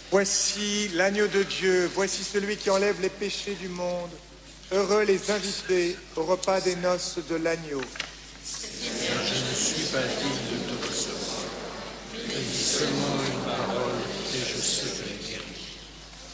Voici l'agneau de Dieu, voici celui qui enlève les péchés du monde. Heureux les invités au repas des noces de l'agneau. Seigneur, je ne suis pas digne de te recevoir, mais dis seulement une parole et je serai.